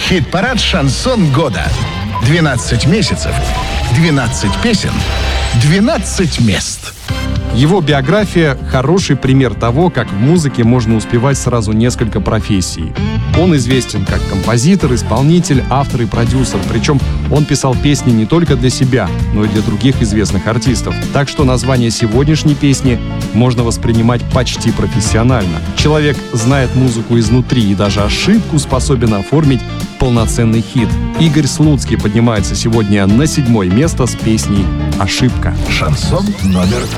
Хит-парад «Шансон года». 12 месяцев, 12 песен, 12 мест. Его биография – хороший пример того, как в музыке можно успевать сразу несколько профессий. Он известен как композитор, исполнитель, автор и продюсер. Причем он писал песни не только для себя, но и для других известных артистов. Так что название сегодняшней песни можно воспринимать почти профессионально. Человек знает музыку изнутри и даже ошибку способен оформить в полноценный хит. Игорь Слуцкий поднимается сегодня на 7-е место с песней «Ошибка». Шансон номер